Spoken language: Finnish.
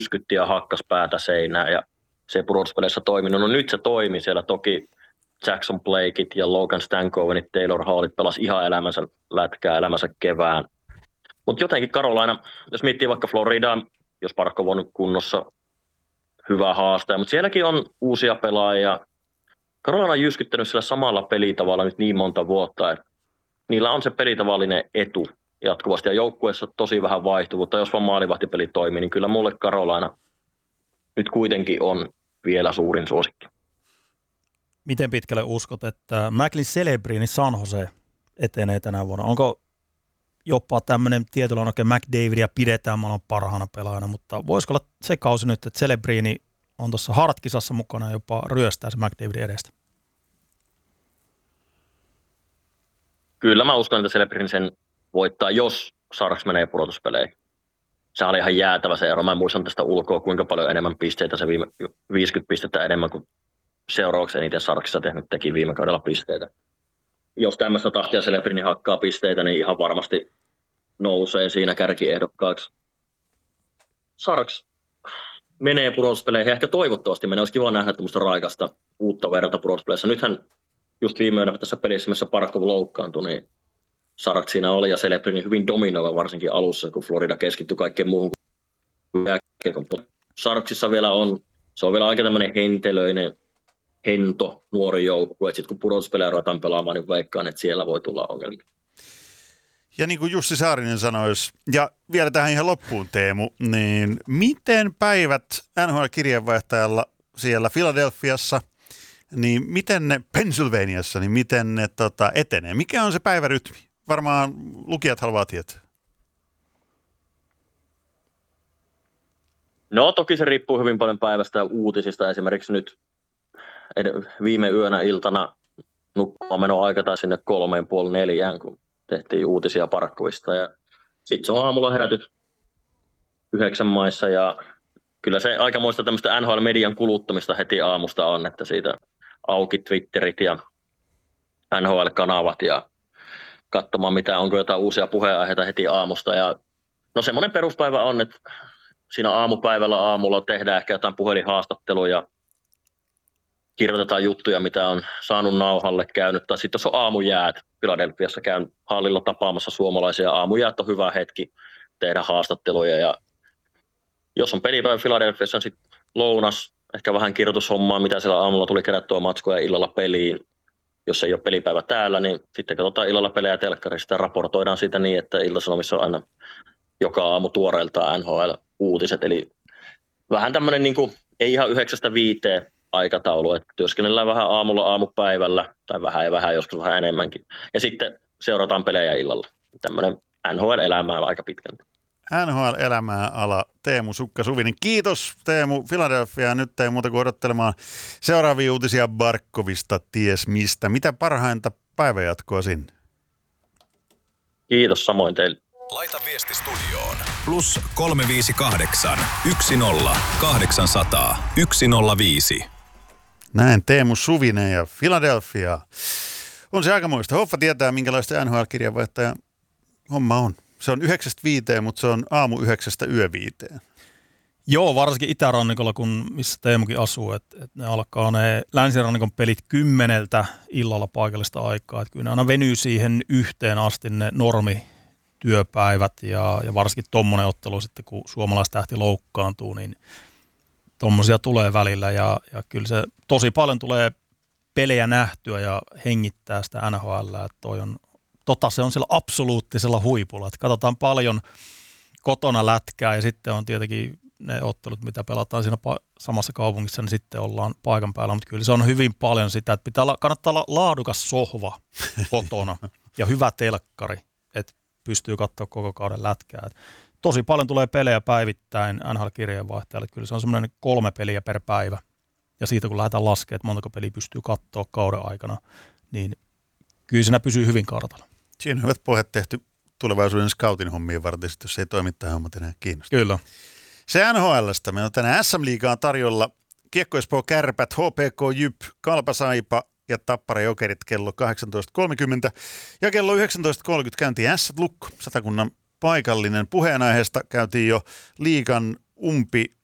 jyskytti ja hakkas päätä seinään ja se ei pudotuspeleissä toiminut. No nyt se toimi siellä toki. Jackson Blakeit ja Logan Stankovenit, Taylor Hallit pelasi ihan elämänsä lätkää, elämänsä kevään. Mutta jotenkin Carolina, jos miettii vaikka Floridaa, jos Parkov on kunnossa, hyvä haastaja, mutta sielläkin on uusia pelaajia. Carolina on jyskyttänyt sillä samalla pelitavalla nyt niin monta vuotta, että niillä on se pelitavallinen etu jatkuvasti ja joukkueessa tosi vähän vaihtuvuutta. Jos vaan maalivahtipeli toimii, niin kyllä mulle Carolina nyt kuitenkin on vielä suurin suosikki. Miten pitkälle uskot, että Macklin Celebrini San Jose etenee tänä vuonna? Onko jopa tämmöinen tietynlainen oikein McDavidia pidetään maailman parhaana pelaajana, mutta voisiko olla se kausi nyt, että Celebrini on tuossa Hart-kisassa mukana ja jopa ryöstää se McDavidin edestä? Kyllä mä uskon, että Celebrini sen voittaa, jos Sharks menee pudotuspeleihin. Se oli ihan jäätävä se ero. Mä muistan tästä ulkoa, kuinka paljon enemmän pisteitä se 50 pistettä enemmän kuin seuraavaksi eniten Sharksissa teki viime kaudella pisteitä. Jos tämmöistä tahtia Celebrini hakkaa pisteitä, niin ihan varmasti nousee siinä kärkiehdokkaaksi. Sharks menee pudotuspeleihin, ehkä toivottavasti menee. Olisi kiva nähdä tämmöistä raikasta uutta verrata pudotuspeleissä. Nythän just viime yönä tässä pelissä, missä Parkov loukkaantui, niin Sharks siinä oli ja Celebrini hyvin dominoiva varsinkin alussa, kun Florida keskittyi kaikkeen muuhun kuin jääkiekon. Sharksissa vielä on, se on vielä aika tämmöinen hentelöinen, hento, nuori joukkue. Sitten kun pudotuspelejä ruvetaan pelaamaan, niin veikkaan, että siellä voi tulla ongelmia. Ja niin kuin Jussi Saarinen sanoisi, ja vielä tähän ihan loppuun Teemu, niin miten päivät NHL-kirjeenvaihtajalla siellä Philadelphiassa, niin miten ne Pennsylvaniassa, niin miten ne etenee? Mikä on se päivärytmi? Varmaan lukijat haluaa tietää. No toki se riippuu hyvin paljon päivästä ja uutisista. Esimerkiksi nyt viime yönä iltana nukkumaan meno aika tai sinne 3:30, kun tehtiin uutisia Parkkovista. Ja sitten se on aamulla herätyt 9 maissa ja kyllä se aikamoista tämmöistä NHL-median kuluttamista heti aamusta on, että siitä auki Twitterit ja NHL-kanavat ja katsomaan mitä onko jotain uusia puheenaiheita heti aamusta. Ja no semmoinen peruspäivä on, että siinä aamulla tehdään ehkä jotain puhelinhaastatteluja, kirjoitetaan juttuja, mitä on saanut nauhalle käynyt. Tai sitten jos on aamujäät, Philadelphiassa käyn hallilla tapaamassa suomalaisia. Aamujäät on hyvä hetki tehdä haastatteluja. Ja jos on pelipäivä Philadelphiassa, on sitten lounas, ehkä vähän kirjoitushommaa, mitä siellä aamulla tuli kerättyä matskoja illalla peliin. Jos ei ole pelipäivä täällä, niin sitten katsotaan illalla pelejä telkkarista ja raportoidaan siitä niin, että Ilta-Sanomissa on aina joka aamu tuoreeltaan NHL-uutiset. Eli vähän tämmöinen niin kuin, ei ihan 9-5 aikataulu, että työskennellään vähän aamulla aamupäivällä, tai vähän ja vähän, joskus vähän enemmänkin. Ja sitten seurataan pelejä illalla. Tämmöinen NHL-elämää aika pitkälti. NHL-elämää ala Teemu Sukka-Suvinen. Kiitos Teemu Philadelphia. Nyt ei muuta kuin odottelemaan seuraavia uutisia Barkovista ties mistä. Mitä parhainta päivänjatkoa sinne? Kiitos samoin teille. Laita viesti studioon. Plus 358 10 800 105. Näin Teemu Suvinen ja Philadelphia. On se aikamoista. Hoffa tietää, minkälaista NHL-kirjanvaihtaja homma on. Se on 9-5, mutta se on aamu 9-5. Joo, varsinkin itärannikolla, missä Teemukin asuu, että ne alkaa ne länsirannikon pelit 10 illalla paikallista aikaa. Että kyllä ne aina venyy siihen yhteen asti ne normityöpäivät ja varsinkin tommonen ottelu sitten, kun suomalaistähti loukkaantuu, niin tommosia tulee välillä ja kyllä se tosi paljon tulee pelejä nähtyä ja hengittää sitä NHL, että se on siellä absoluuttisella huipulla, että katsotaan paljon kotona lätkää ja sitten on tietenkin ne ottelut, mitä pelataan siinä samassa kaupungissa, niin sitten ollaan paikan päällä, mutta kyllä se on hyvin paljon sitä, että kannattaa olla laadukas sohva kotona ja hyvä telkkari, että pystyy katsoa koko kauden lätkää. Et tosi paljon tulee pelejä päivittäin NHL-kirjeenvaihtajalle, kyllä se on semmoinen 3 peliä per päivä ja siitä kun lähdetään laskemaan, että montako peliä pystyy katsoa kauden aikana, niin kyllä siinä pysyy hyvin kartalla. Siinä on hyvät pohjat tehty tulevaisuuden scoutin hommiin varten, jos ei toimittaa hommat enää kiinnostaa. Kyllä. Se NHL:stä. Meillä on tänään SM-liigaa tarjolla Kiekko Espoo Kärpät, HPK Jyp, Kalpa Saipa ja Tappara Jokerit kello 18.30. Ja kello 19.30 käyntiin Ässät Lukko, Satakunnan paikallinen. Puheenaiheesta käytiin jo liigan